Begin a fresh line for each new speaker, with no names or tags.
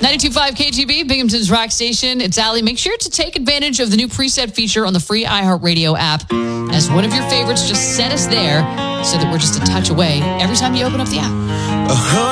92.5 KGB, Binghamton's Rock Station. It's Allie. Make sure to take advantage of the new preset feature on the free iHeartRadio app. As one of your favorites, just set us there so that we're just a touch away every time you open up the app.